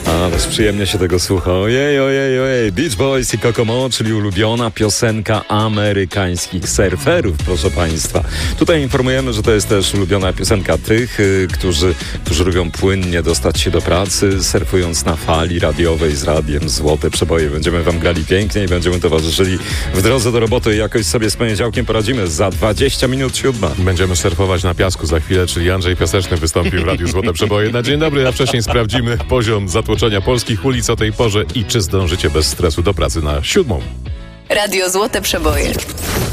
Ależ przyjemnie się tego słucha. Ojej. Beach Boys i Kokomo, czyli ulubiona piosenka amerykańskich surferów, proszę państwa. Tutaj informujemy, że to jest też ulubiona piosenka tych, którzy lubią płynnie dostać się do pracy, surfując na fali radiowej z radiem Złote Przeboje. Będziemy wam grali pięknie i będziemy towarzyszyli w drodze do roboty. Jakoś sobie z poniedziałkiem poradzimy. Za 20 minut 7. Będziemy surfować na piasku za chwilę, czyli Andrzej Piaseczny wystąpi w Radiu Złote Przeboje. Na dzień dobry, a wcześniej sprawdzimy poziom zatłoczenia polskich ulic o tej porze i czy zdążycie bez stresu do pracy na 7. Radio Złote Przeboje.